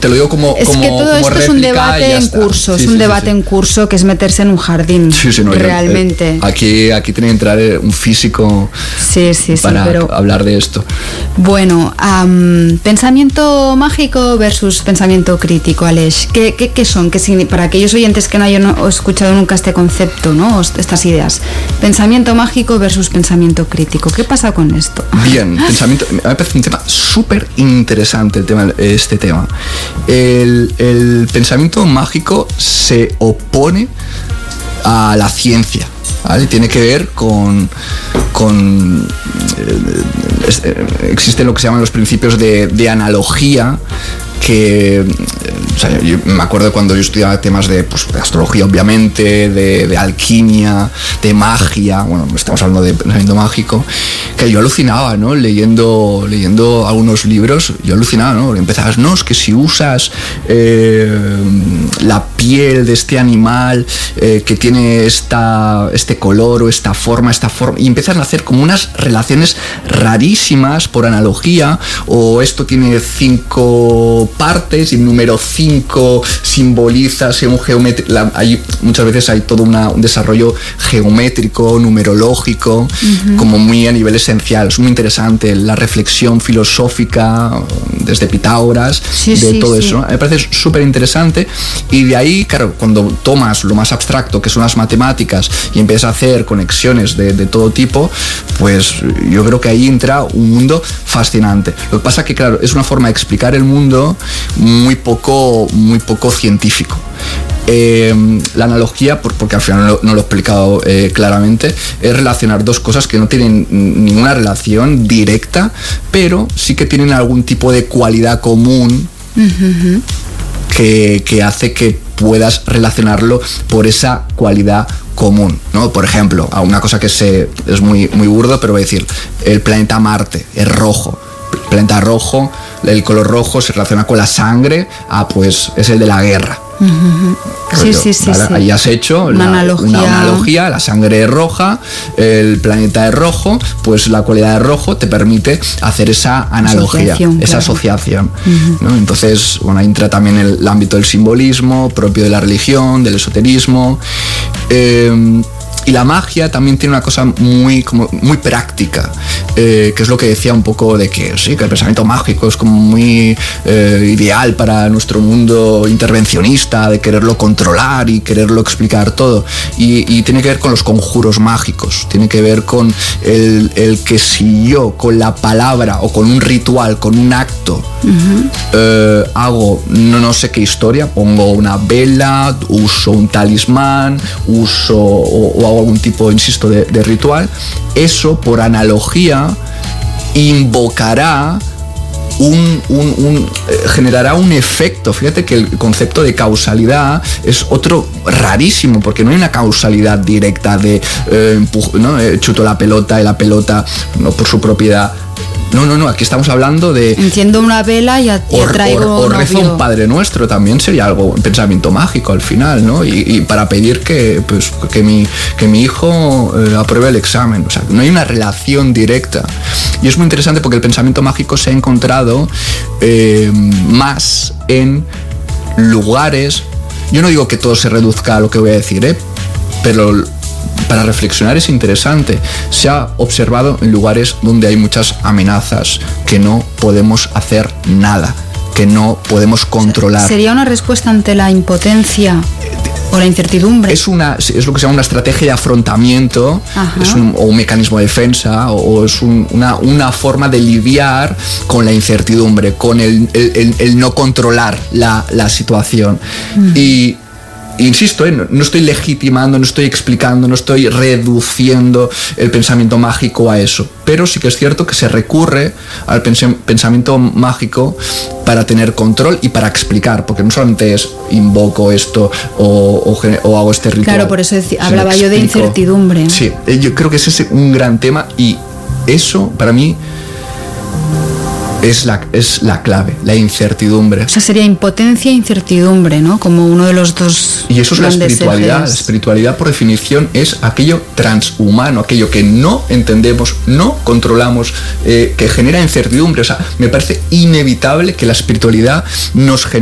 te lo digo como es que todo esto es un debate en curso, es un debate en curso que es meterse en un jardín, realmente. Aquí tiene que entrar un físico para hablar de esto. Bueno, pensamiento mágico versus pensamiento crítico, Aleix. ¿Qué son? Para aquellos oyentes que no hayan escuchado nunca este concepto, ¿no? Estas ideas. Pensamiento mágico versus pensamiento crítico. ¿Qué pasa con esto? Bien, me parece un tema súper interesante este tema. El pensamiento mágico se opone a la ciencia, ¿vale? Tiene que ver con existen lo que se llaman los principios de analogía, que yo me acuerdo cuando yo estudiaba temas de astrología, obviamente, de alquimia, de magia. Bueno, estamos hablando de pensamiento mágico, que yo alucinaba, ¿no? Leyendo algunos libros, yo alucinaba, ¿no? Porque empezabas, no, es que si usas la piel de este animal que tiene este color o esta forma, y empiezan a hacer como unas relaciones rarísimas por analogía, o esto tiene 5 partes y el número 5 simboliza según geometría. Muchas veces hay todo un desarrollo geométrico, numerológico, como muy a nivel esencial. Es muy interesante la reflexión filosófica desde Pitágoras, todo eso, ¿no? Me parece súper interesante, y de ahí, claro, cuando tomas lo más abstracto, que son las matemáticas, y empiezas a hacer conexiones de todo tipo, pues yo creo que ahí entra un mundo fascinante. Lo que pasa es que, claro, es una forma de explicar el mundo muy poco científico. La analogía, porque al final no lo he explicado claramente, es relacionar dos cosas que no tienen ninguna relación directa, pero sí que tienen algún tipo de cualidad común que hace que puedas relacionarlo por esa cualidad común, ¿no? Por ejemplo, a una cosa que es muy, muy burdo, pero voy a decir, el planeta Marte es rojo. El planeta rojo, el color rojo se relaciona con la sangre, pues es el de la guerra. Ahí has hecho una analogía, la sangre es roja, el planeta es rojo, pues la cualidad de rojo te permite hacer esa analogía, esa asociación, ¿no? Entonces, bueno, ahí entra también el ámbito del simbolismo propio de la religión, del esoterismo. Y la magia también tiene una cosa muy práctica, que es lo que decía un poco de que sí, que el pensamiento mágico es como muy ideal para nuestro mundo intervencionista, de quererlo controlar y quererlo explicar todo. Y tiene que ver con los conjuros mágicos, tiene que ver con el que si yo con la palabra o con un ritual, con un acto, hago no sé qué historia, pongo una vela, uso un talismán, o algún tipo, insisto, de ritual, eso por analogía invocará generará un efecto. Fíjate que el concepto de causalidad es otro rarísimo, porque no hay una causalidad directa de chuto la pelota y la pelota, no por su propiedad. No, aquí estamos hablando de... Enciendo una vela y atraigo... O rezo un Padre Nuestro, también sería algo, un pensamiento mágico al final, ¿no? Y para pedir que mi hijo apruebe el examen. O sea, no hay una relación directa. Y es muy interesante porque el pensamiento mágico se ha encontrado más en lugares... Yo no digo que todo se reduzca a lo que voy a decir, pero... para reflexionar es interesante. Se ha observado en lugares donde hay muchas amenazas, que no podemos hacer nada, que no podemos controlar. ¿Sería una respuesta ante la impotencia o la incertidumbre? Es lo que se llama una estrategia de afrontamiento, o un mecanismo de defensa, o es una forma de lidiar con la incertidumbre, con el no controlar la situación. Y insisto, no estoy legitimando, no estoy explicando, no estoy reduciendo el pensamiento mágico a eso, pero sí que es cierto que se recurre al pensamiento mágico para tener control y para explicar, porque no solamente es invoco esto o hago este ritual. Claro, por eso hablaba yo de incertidumbre. Sí, yo creo que ese es un gran tema, y eso para mí es la clave, la incertidumbre. O sea, sería impotencia e incertidumbre, ¿no? Como uno de los dos. Y eso es la espiritualidad. Ejes. La espiritualidad, por definición, es aquello transhumano, aquello que no entendemos, no controlamos, que genera incertidumbre. O sea, me parece inevitable que la espiritualidad nos genere